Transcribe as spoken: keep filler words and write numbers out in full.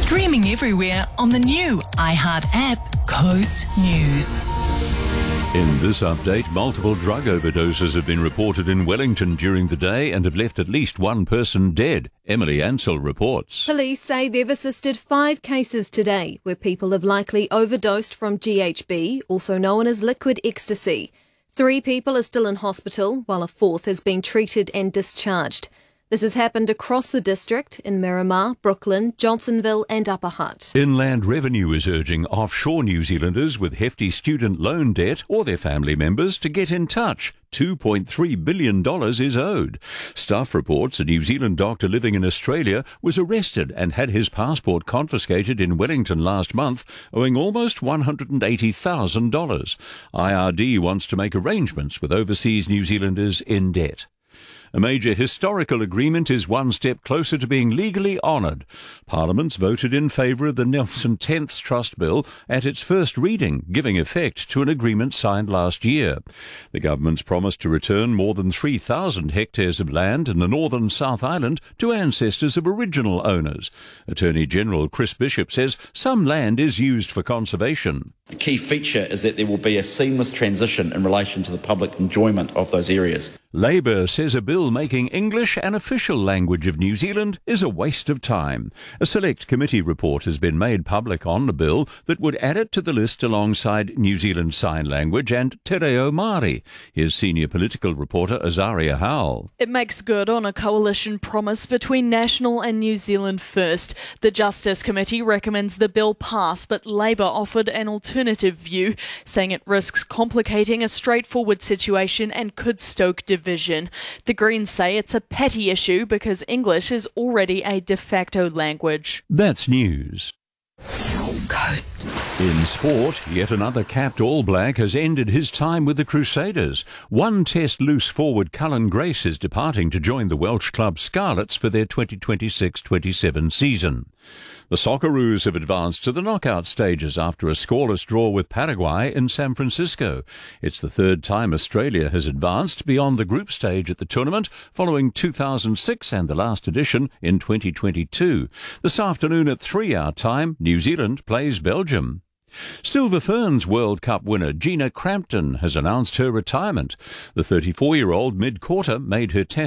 Streaming everywhere on the new iHeart app, Coast News. In this update, multiple drug overdoses have been reported in Wellington during the day and have left at least one person dead. Emily Ansell reports. Police say they've assisted five cases today where people have likely overdosed from G H B, also known as liquid ecstasy. Three people are still in hospital, while a fourth has been treated and discharged. This has happened across the district in Miramar, Brooklyn, Johnsonville and Upper Hutt. Inland Revenue is urging offshore New Zealanders with hefty student loan debt or their family members to get in touch. two point three billion dollars is owed. Stuff reports a New Zealand doctor living in Australia was arrested and had his passport confiscated in Wellington last month, owing almost one hundred eighty thousand dollars. I R D wants to make arrangements with overseas New Zealanders in debt. A major historical agreement is one step closer to being legally honoured. Parliament's voted in favour of the Nelson Tenths Trust Bill at its first reading, giving effect to an agreement signed last year. The government's promised to return more than three thousand hectares of land in the northern South Island to ancestors of original owners. Attorney General Chris Bishop says some land is used for conservation. The key feature is that there will be a seamless transition in relation to the public enjoyment of those areas. Labor says a bill making English an official language of New Zealand is a waste of time. A select committee report has been made public on the bill that would add it to the list alongside New Zealand Sign Language and Te Reo Māori. Here's senior political reporter Azaria Howell. It makes good on a coalition promise between National and New Zealand First. The Justice Committee recommends the bill pass, but Labor offered an alternative view, saying it risks complicating a straightforward situation and could stoke division. Division. The Greens say it's a petty issue because English is already a de facto language. That's news. Coast. In sport, yet another capped All Black has ended his time with the Crusaders. One Test loose forward Cullen Grace is departing to join the Welsh club Scarlets for their twenty twenty-six twenty-seven season. The Socceroos have advanced to the knockout stages after a scoreless draw with Paraguay in San Francisco. It's the third time Australia has advanced beyond the group stage at the tournament, following two thousand six and the last edition in twenty twenty-two. This afternoon at three our time, New Zealand plays Belgium. Silver Ferns World Cup winner Gina Crampton has announced her retirement. The thirty-four-year-old mid-quarter made her test